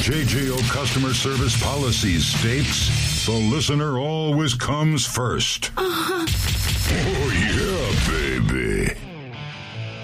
JJO customer service policy states the listener always comes first.